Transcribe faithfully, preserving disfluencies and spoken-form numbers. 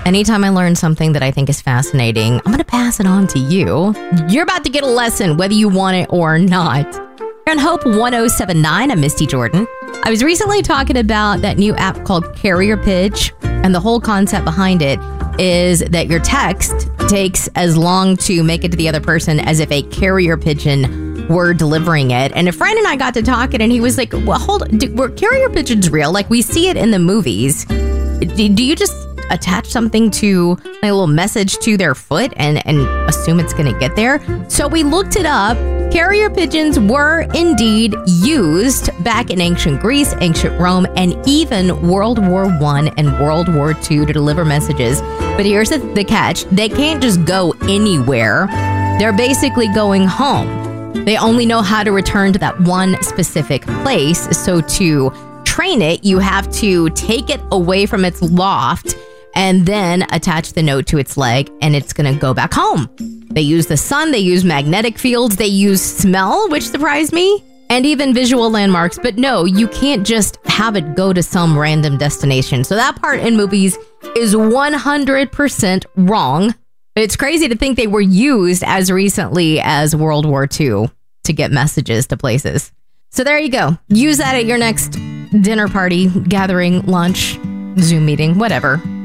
Anytime I learn something that I think is fascinating, I'm going to pass it on to you. You're about to get a lesson, whether you want it or not. Here on Hope one oh seven point nine, I'm Misty Jordan. I was recently talking about that new app called Carrier Pigeon, and the whole concept behind it is that your text takes as long to make it to the other person as if a carrier pigeon were delivering it. And a friend and I got to talking, and he was like, well, hold on, do, were carrier pigeons real? Like, we see it in the movies. Do, do you just attach something to like, a little message to their foot and, and assume it's going to get there? So we looked it up. Carrier pigeons were indeed used back in ancient Greece, ancient Rome, and even World War One and World War Two to deliver messages. But here's the, the catch. They can't just go anywhere. They're basically going home. They only know how to return to that one specific place. So to train it, you have to take it away from its loft and then attach the note to its leg, and it's going to go back home. They use the sun, they use magnetic fields, they use smell, which surprised me, and even visual landmarks. But no, you can't just have it go to some random destination. So that part in movies is one hundred percent wrong. But it's crazy to think they were used as recently as World War Two to get messages to places. So there you go. Use that at your next dinner party, gathering, lunch, Zoom meeting, whatever.